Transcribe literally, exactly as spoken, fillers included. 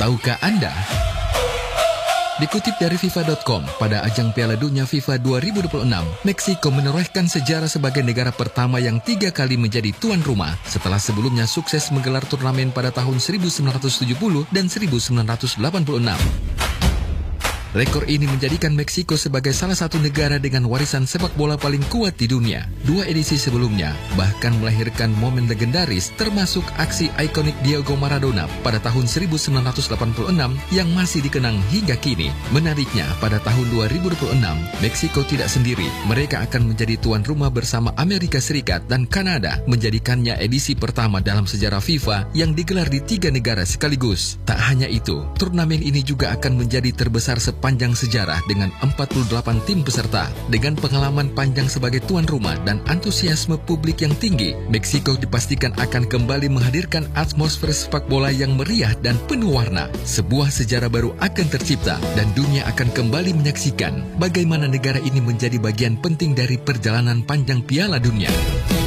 Tahukah Anda? Dikutip dari FIFA dot com, pada ajang Piala Dunia FIFA dua ribu dua puluh enam, Meksiko menorehkan sejarah sebagai negara pertama yang tiga kali menjadi tuan rumah setelah sebelumnya sukses menggelar turnamen pada tahun seribu sembilan ratus tujuh puluh dan seribu sembilan ratus delapan puluh enam. Rekor ini menjadikan Meksiko sebagai salah satu negara dengan warisan sepak bola paling kuat di dunia. Dua edisi sebelumnya bahkan melahirkan momen legendaris termasuk aksi ikonik Diego Maradona pada tahun seribu sembilan ratus delapan puluh enam yang masih dikenang hingga kini. Menariknya, pada tahun dua ribu dua puluh enam, Meksiko tidak sendiri. Mereka akan menjadi tuan rumah bersama Amerika Serikat dan Kanada, menjadikannya edisi pertama dalam sejarah FIFA yang digelar di tiga negara sekaligus. Tak hanya itu, turnamen ini juga akan menjadi terbesar sepanjang sejarah dengan empat puluh delapan tim peserta. Dengan pengalaman panjang sebagai tuan rumah dan antusiasme publik yang tinggi, Meksiko dipastikan akan kembali menghadirkan atmosfer sepak bola yang meriah dan penuh warna. Sebuah sejarah baru akan tercipta dan dunia akan kembali menyaksikan bagaimana negara ini menjadi bagian penting dari perjalanan panjang Piala Dunia.